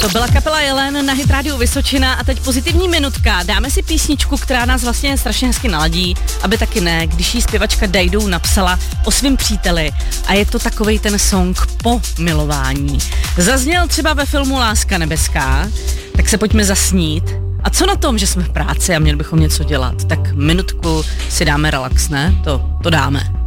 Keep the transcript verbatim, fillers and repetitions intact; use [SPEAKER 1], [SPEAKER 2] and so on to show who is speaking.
[SPEAKER 1] To byla kapela Jelen na Hit Radio Vysočina a teď pozitivní minutka. Dáme si písničku, která nás vlastně strašně hezky naladí, aby taky ne, když jí zpěvačka Dajdou napsala o svým příteli a je to takovej ten song po milování. Zazněl třeba ve filmu Láska nebeská, tak se pojďme zasnít. A co na tom, že jsme v práci a měli bychom něco dělat? Tak minutku si dáme relax, ne? To, to dáme.